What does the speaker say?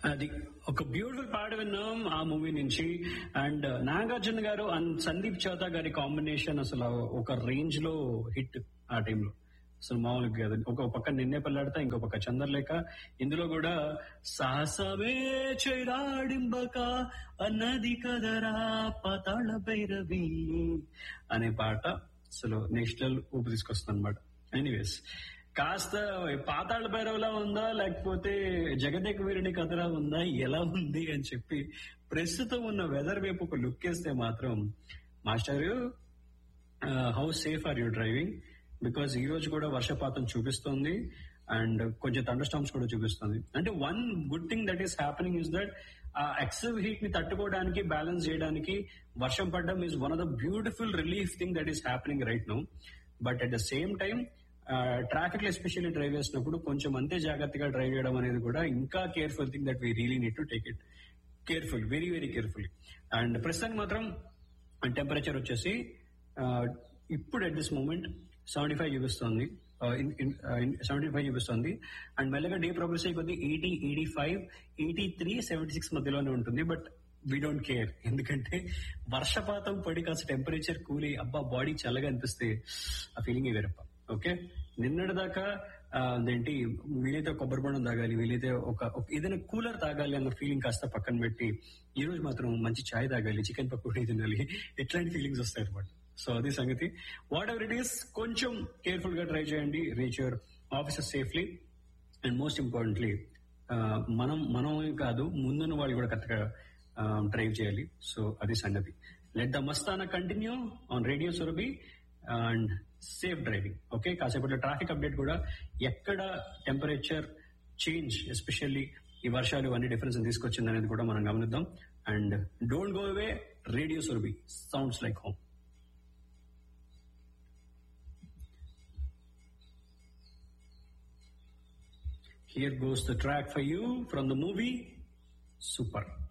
అది ఒక బ్యూటిఫుల్ పాట విన్నాం ఆ మూవీ నుంచి. అండ్ నాగార్జున గారు అండ్ సందీప్ చౌతా గారి కాంబినేషన్ అసలు ఒక రేంజ్ లో హిట్ ఆ టైంలో. అసలు మామూలుగా కాదు. ఒక పక్క నిన్నే పెళ్ళాడతా, ఇంకో పక్క చంద్రలేఖ. ఇందులో కూడా సాహసమే చెరాడింబక అన్నది కదరా పాతాళ భైరవి అనే పాట అసలు నేషనల్ ఊపు తీసుకొస్తుంది అనమాట. ఎనీవేస్, కాస్త పాతాళ భైరవలా ఉందా లేకపోతే జగదేక వీరుడి కథలా ఉందా, ఎలా ఉంది అని చెప్పి ప్రస్తుతం ఉన్న వెదర్ వైపు ఒక లుక్ వేస్తే మాత్రం, master how safe are you driving? Because ఈ రోజు కూడా వర్షపాతం చూపిస్తోంది అండ్ కొంచెం థండర్ స్టార్మ్స్ కూడా చూపిస్తుంది. అంటే one good thing that is happening is that ఆ ఎక్సెసివ్ హీట్ ని తట్టుకోవడానికి, బ్యాలెన్స్ చేయడానికి వర్షం పడడం is one of the beautiful relief thing that is happening right now. But at the same time traffic లో especially drive చేసినప్పుడు కొంచెం అంతే జాగ్రత్తగా డ్రైవ్ చేయడం అనేది కూడా ఇంకా careful thing that we really need to take it careful, very very carefully. And ప్రస్తుతానికి మాత్రం టెంపరేచర్ వచ్చేసి ఇప్పుడు అట్ దిస్ మూమెంట్ 75 చూపిస్తుంది, 75 చూపిస్తుంది. అండ్ మెల్లగా డే ప్రోగ్రెస్ అయిపోద్ది 80, 85, 83, 76 మధ్యలోనే ఉంటుంది. బట్ వీ డోంట్ కేర్, ఎందుకంటే వర్షపాతం పడి కాస్త టెంపరేచర్ కూల్ అయ్యి అబ్బా బాడీ చల్లగా అనిపిస్తే ఆ ఫీలింగ్ వేరప్ప. ఓకే, నిన్నటి దాకా అదేంటి వీలైతే కొబ్బరి బొండం తాగాలి, వీలైతే ఒక ఏదైనా కూలర్ తాగాలి అన్న ఫీలింగ్ కాస్త పక్కన పెట్టి ఈ రోజు మాత్రం మంచి ఛాయ్ తాగాలి, చికెన్ పకోడీ తినాలి, ఎట్లాంటి ఫీలింగ్స్ వస్తాయి అనమాట. సో అది సంగతి. వాట్ ఎవర్ ఇట్ ఈస్, కొంచెం కేర్ఫుల్ గా ట్రై చేయండి, reach your offices safely. And most importantly మనం కాదు, ముందున్న వాళ్ళు కూడా కరెక్ట్గా డ్రైవ్ చేయాలి. సో అది సంగతి. Let the మస్తానా continue on radio Surabhi and safe driving. Okay, కాసేపట్లో ట్రాఫిక్ అప్డేట్ కూడా, ఎక్కడ టెంపరేచర్ చేంజ్ ఎస్పెషల్లీ ఈ వర్షాలు అన్ని డిఫరెన్స్ తీసుకొచ్చింది అనేది కూడా మనం గమనిద్దాం. And don't go away, radio Surabhi sounds like home. Here goes the track for you from the movie Super.